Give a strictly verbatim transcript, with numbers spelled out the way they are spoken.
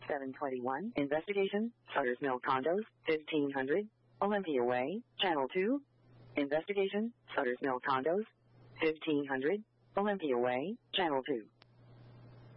seven twenty-one. Investigation, Sutter's Mill Condos, fifteen hundred, Olympia Way, Channel two. Investigation, Sutter's Mill Condos, fifteen hundred, Olympia Way, Channel two.